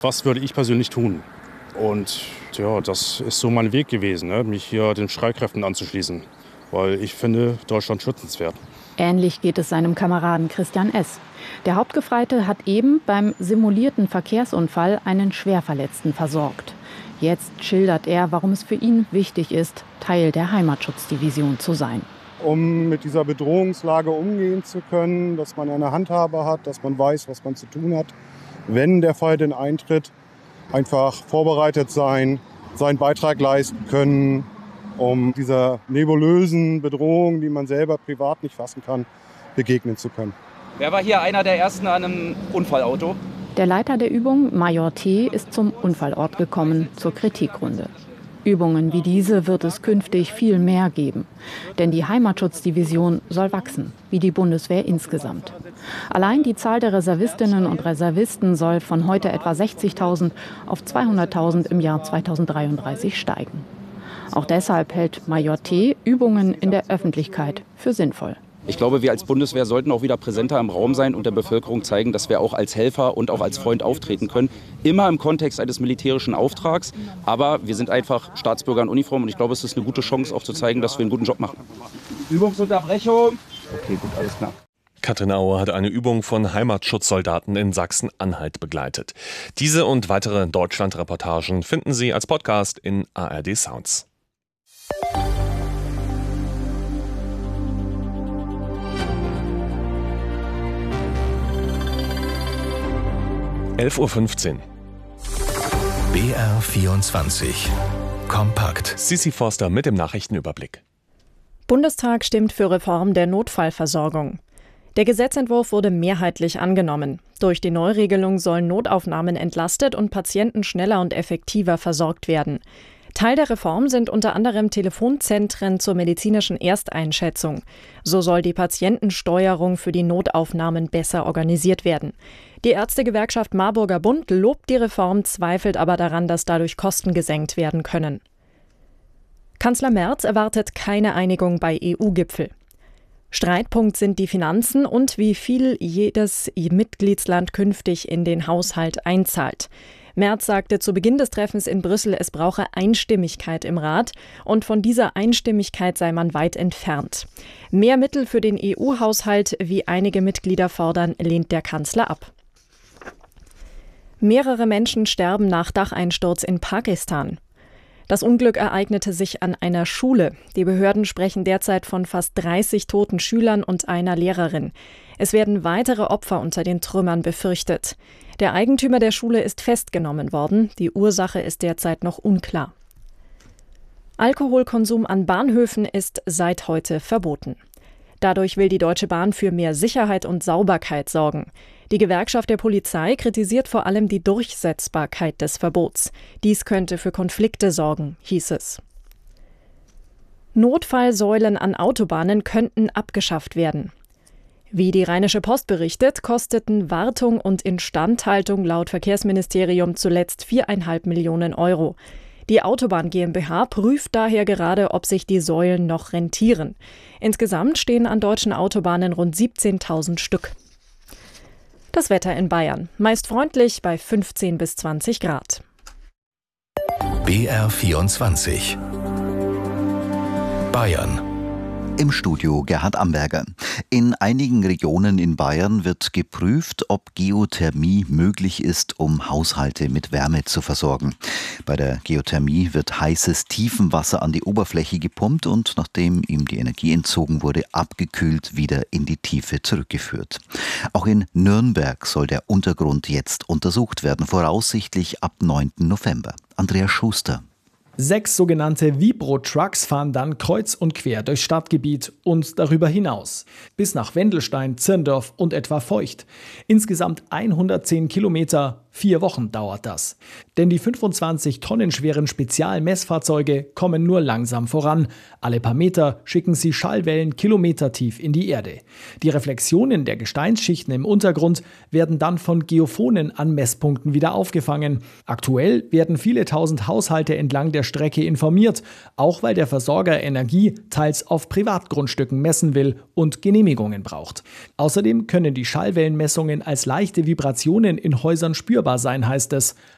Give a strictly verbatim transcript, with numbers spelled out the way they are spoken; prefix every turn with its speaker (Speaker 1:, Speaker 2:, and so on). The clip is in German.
Speaker 1: Was würde ich persönlich tun? Und ja, das ist so mein Weg gewesen, ne? Mich hier den Streitkräften anzuschließen, weil ich finde Deutschland schützenswert.
Speaker 2: Ähnlich geht es seinem Kameraden Christian S. Der Hauptgefreite hat eben beim simulierten Verkehrsunfall einen Schwerverletzten versorgt. Jetzt schildert er, warum es für ihn wichtig ist, Teil der Heimatschutzdivision zu sein.
Speaker 3: Um mit dieser Bedrohungslage umgehen zu können, dass man eine Handhabe hat, dass man weiß, was man zu tun hat, wenn der Fall denn eintritt, einfach vorbereitet sein, seinen Beitrag leisten können, um dieser nebulösen Bedrohung, die man selber privat nicht fassen kann, begegnen zu können.
Speaker 4: Wer war hier einer der Ersten an einem Unfallauto?
Speaker 2: Der Leiter der Übung, Major T., ist zum Unfallort gekommen, zur Kritikrunde. Übungen wie diese wird es künftig viel mehr geben. Denn die Heimatschutzdivision soll wachsen, wie die Bundeswehr insgesamt. Allein die Zahl der Reservistinnen und Reservisten soll von heute etwa sechzigtausend auf zweihunderttausend im Jahr zweitausenddreiunddreißig steigen. Auch deshalb hält Major T. Übungen in der Öffentlichkeit für sinnvoll.
Speaker 4: Ich glaube, wir als Bundeswehr sollten auch wieder präsenter im Raum sein und der Bevölkerung zeigen, dass wir auch als Helfer und auch als Freund auftreten können. Immer im Kontext eines militärischen Auftrags. Aber wir sind einfach Staatsbürger in Uniform und ich glaube, es ist eine gute Chance, auch zu zeigen, dass wir einen guten Job machen. Übungsunterbrechung. Okay, gut, alles klar.
Speaker 5: Katrin Auer hat eine Übung von Heimatschutzsoldaten in Sachsen-Anhalt begleitet. Diese und weitere Deutschland-Reportagen finden Sie als Podcast in A R D Sounds. elf Uhr fünfzehn.
Speaker 6: B R vierundzwanzig. Kompakt.
Speaker 5: Sissi Forster mit dem Nachrichtenüberblick.
Speaker 7: Bundestag stimmt für Reform der Notfallversorgung. Der Gesetzentwurf wurde mehrheitlich angenommen. Durch die Neuregelung sollen Notaufnahmen entlastet und Patienten schneller und effektiver versorgt werden. Teil der Reform sind unter anderem Telefonzentren zur medizinischen Ersteinschätzung. So soll die Patientensteuerung für die Notaufnahmen besser organisiert werden. Die Ärztegewerkschaft Marburger Bund lobt die Reform, zweifelt aber daran, dass dadurch Kosten gesenkt werden können. Kanzler Merz erwartet keine Einigung bei E U-Gipfel. Streitpunkt sind die Finanzen und wie viel jedes Mitgliedsland künftig in den Haushalt einzahlt. Merz sagte zu Beginn des Treffens in Brüssel, es brauche Einstimmigkeit im Rat und von dieser Einstimmigkeit sei man weit entfernt. Mehr Mittel für den E U-Haushalt, wie einige Mitglieder fordern, lehnt der Kanzler ab. Mehrere Menschen sterben nach Dacheinsturz in Pakistan. Das Unglück ereignete sich an einer Schule. Die Behörden sprechen derzeit von fast dreißig toten Schülern und einer Lehrerin. Es werden weitere Opfer unter den Trümmern befürchtet. Der Eigentümer der Schule ist festgenommen worden. Die Ursache ist derzeit noch unklar. Alkoholkonsum an Bahnhöfen ist seit heute verboten. Dadurch will die Deutsche Bahn für mehr Sicherheit und Sauberkeit sorgen. Die Gewerkschaft der Polizei kritisiert vor allem die Durchsetzbarkeit des Verbots. Dies könnte für Konflikte sorgen, hieß es. Notfallsäulen an Autobahnen könnten abgeschafft werden. Wie die Rheinische Post berichtet, kosteten Wartung und Instandhaltung laut Verkehrsministerium zuletzt viereinhalb Millionen Euro. Die Autobahn GmbH prüft daher gerade, ob sich die Säulen noch rentieren. Insgesamt stehen an deutschen Autobahnen rund siebzehntausend Stück. Das Wetter in Bayern. Meist freundlich bei fünfzehn bis zwanzig Grad.
Speaker 6: B R vierundzwanzig. Bayern.
Speaker 8: Im Studio Gerhard Amberger. In einigen Regionen in Bayern wird geprüft, ob Geothermie möglich ist, um Haushalte mit Wärme zu versorgen. Bei der Geothermie wird heißes Tiefenwasser an die Oberfläche gepumpt und nachdem ihm die Energie entzogen wurde, abgekühlt wieder in die Tiefe zurückgeführt. Auch in Nürnberg soll der Untergrund jetzt untersucht werden, voraussichtlich ab neunten November. Andreas Schuster.
Speaker 9: Sechs sogenannte Vibro-Trucks fahren dann kreuz und quer durchs Stadtgebiet und darüber hinaus. Bis nach Wendelstein, Zirndorf und etwa Feucht. Insgesamt hundertzehn Kilometer, vier Wochen dauert das. Denn die fünfundzwanzig Tonnen schweren Spezialmessfahrzeuge kommen nur langsam voran. Alle paar Meter schicken sie Schallwellen kilometertief in die Erde. Die Reflexionen der Gesteinsschichten im Untergrund werden dann von Geophonen an Messpunkten wieder aufgefangen. Aktuell werden viele tausend Haushalte entlang der Strecke informiert, auch weil der Versorger Energie teils auf Privatgrundstücken messen will und Genehmigungen braucht. Außerdem können die Schallwellenmessungen als leichte Vibrationen in Häusern spürbar sein, heißt es.